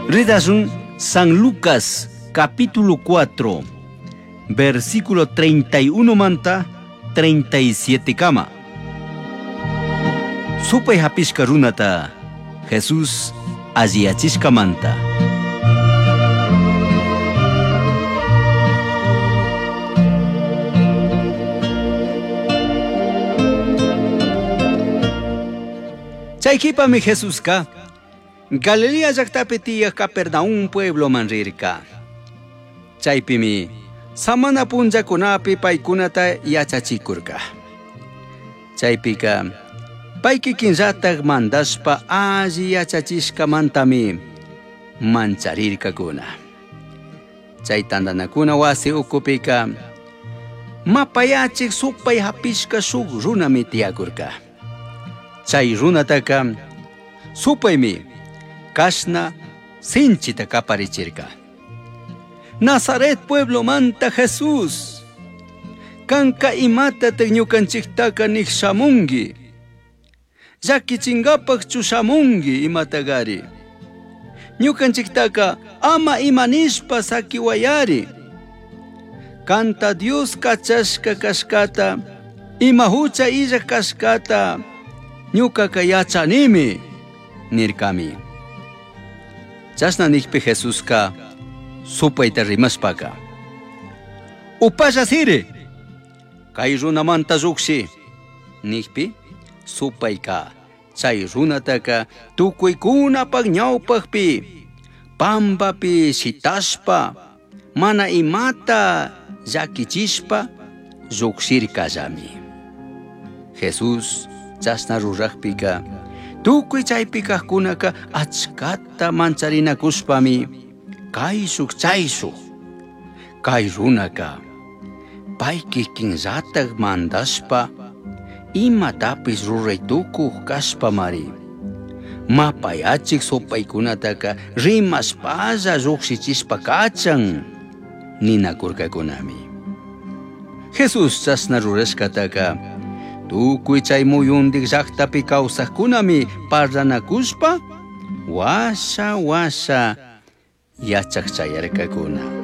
Redazun San Lucas capítulo 4 versículo 31 manta 37 kama. Supay hapishka runata Jesús alliachishka manta. Chaykipami Jesuska Galilea llaqtapi tiyaq Capernaum pueblo manrirka. Chaypimi samana punllakunapi paykunata yachachikurka. Chaypika paykikinrataq mandashpa alli yachachishkamantami mancharirkakuna. Chay tandanakuna wasi ukupika mapayachik supay hapishka shuk runami tiyakurka. Chay runataka supaymi kashna sinchita kaparichirka. Nazaret pueblo manta Jesús, kanka imata ñukanchiktaka nikshamungi, llakichingapak chushamungi imatagari. Ñukanchiktaka ama imanishpa sakiwayari. Kanta Dios kachashka kashkata, ima hucha illa kashkata, ñukaka yachanimi nirkami. Chasna nikpi Jesuska supayta rimashpaka upalla siri kay runamanta lluqshi nikpi supayka chay runataka tukuykunapak ñawpakpi pampapi shitashpa mana imata llakichishpa lluqshirkallami. Jesús chasna ruraqpika tukuy chaypi kaqkunaka achkata mancharinakushpami kayshuk chayshuk kay runaka pay kikinrataq mandashpa imatapis ruraytukuq kashpamari mapayachik supaykunataka rimashpalla lluqsichishpa kachan ninakurkakunami. Jesús chasna rurashkataka tukuy chay muyundik llaqtapi kawsaqkunami parlanakushpa washa yachaqchayarkakuna.